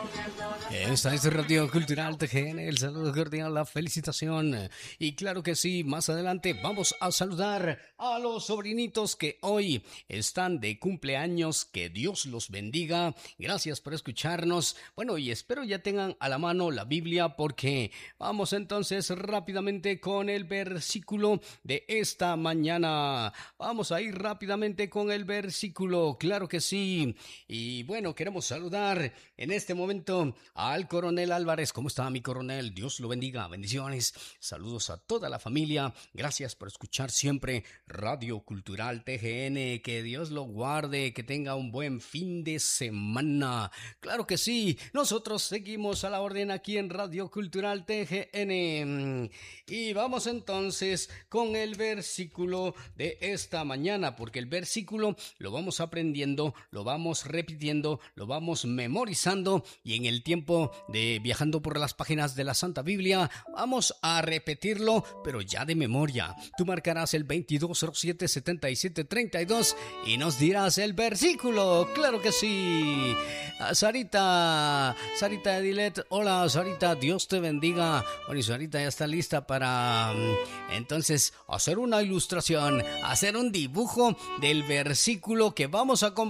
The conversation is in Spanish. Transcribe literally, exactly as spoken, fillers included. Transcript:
Esta es Radio Cultural T G N, el saludo cordial, la felicitación. Y claro que sí, más adelante vamos a saludar a los sobrinitos que hoy están de cumpleaños. Que Dios los bendiga. Gracias por escucharnos. Bueno, y espero ya tengan a la mano la Biblia, porque vamos entonces rápidamente con el versículo de esta mañana. Vamos a ir rápidamente con el versículo, claro que sí. Y bueno, queremos saludar en este momento al coronel Álvarez. ¿Cómo está, mi coronel? Dios lo bendiga, bendiciones, saludos a toda la familia. Gracias por escuchar siempre Radio Cultural T G N. Que Dios lo guarde, que tenga un buen fin de semana. Claro que sí, nosotros seguimos a la orden aquí en Radio Cultural T G N. Y vamos entonces con el versículo de esta mañana, porque el versículo lo vamos aprendiendo, lo vamos repitiendo, lo vamos memorizando, y en el tiempo de viajando por las páginas de la Santa Biblia vamos a repetirlo, pero ya de memoria. Tú marcarás el veintidós cero siete setenta y siete treinta y dos y nos dirás el versículo. Claro que sí. Sarita, Sarita Edilet, hola Sarita, Dios te bendiga. Bueno, y Sarita ya está lista para entonces hacer una ilustración, hacer un dibujo del versículo que vamos a compartir